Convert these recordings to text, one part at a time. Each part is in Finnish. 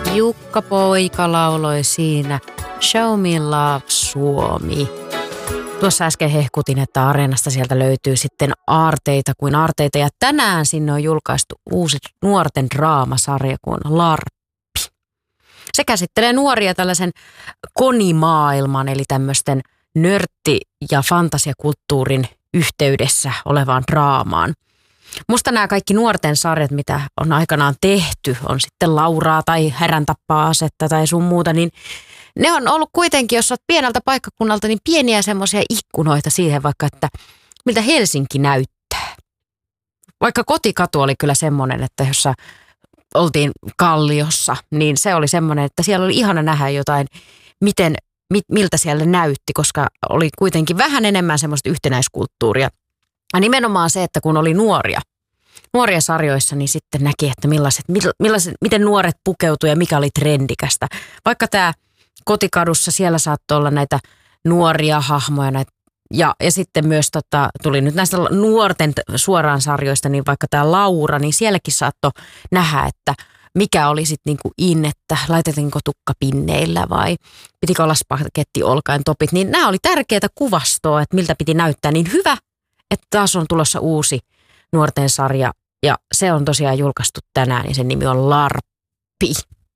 Jukka Poika lauloi siinä Show Me Love Suomi. Tuossa äsken hehkutin, että Areenasta sieltä löytyy sitten aarteita kuin aarteita. Ja tänään sinne on julkaistu uusi nuorten draamasarja kuin Larppi. Se käsittelee nuoria tällaisen konimaailman, eli tämmöisten nörtti- ja fantasiakulttuurin yhteydessä olevaan draamaan. Musta nämä kaikki nuorten sarjat, mitä on aikanaan tehty, on sitten Lauraa tai Härän tappaa asetta tai sun muuta, niin ne on ollut kuitenkin, jos olet pieneltä paikkakunnalta, niin pieniä semmoisia ikkunoita siihen vaikka, että miltä Helsinki näyttää. Vaikka Kotikatu oli kyllä semmoinen, että jossa oltiin Kalliossa, niin se oli semmoinen, että siellä oli ihana nähdä jotain, miltä siellä näytti, koska oli kuitenkin vähän enemmän semmoista yhtenäiskulttuuria. Ja nimenomaan se, että kun oli nuoria sarjoissa, niin sitten näki, että miten nuoret pukeutuu ja mikä oli trendikästä. Vaikka tämä Kotikadussa siellä saattoi olla näitä nuoria hahmoja ja sitten myös tuli nyt näistä nuorten suoraan sarjoista, niin vaikka tämä Laura, niin sielläkin saattoi nähdä, että mikä oli sitten niinku että laitetaanko tukka pinneillä vai pitikö olla spagetti olkaen topit. Niin nämä oli tärkeää kuvastoa, että miltä piti näyttää. Niin hyvä, että taas on tulossa uusi nuorten sarja ja se on tosiaan julkaistu tänään, niin sen nimi on Larppi.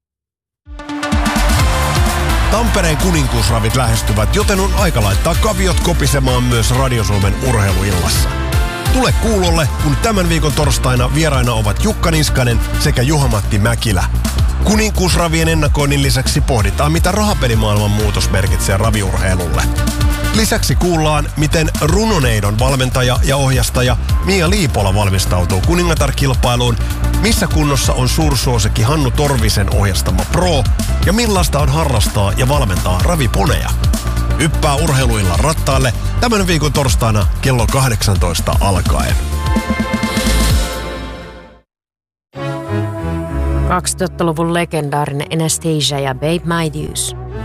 Tampereen kuninkuusravit lähestyvät, joten on aika laittaa kaviot kopisemaan myös Radio Suomen urheiluillassa. Tule kuulolle, kun tämän viikon torstaina vieraina ovat Jukka Niskanen sekä Juha-Matti Mäkilä. Kuninkuusravien ennakoinnin lisäksi pohditaan, mitä rahapelimaailman muutos merkitsee raviurheilulle. Lisäksi kuullaan, miten Runoneidon valmentaja ja ohjastaja Mia Liipola valmistautuu kuningatar-kilpailuun, missä kunnossa on suursuosikki Hannu Torvisen ohjastama Pro ja millaista on harrastaa ja valmentaa raviponeja. Hyppää urheiluillan rattaalle tämän viikon torstaina kello 18 alkaen. 2000-luvun legendaarinen Anastasia ja Babe My Deuce.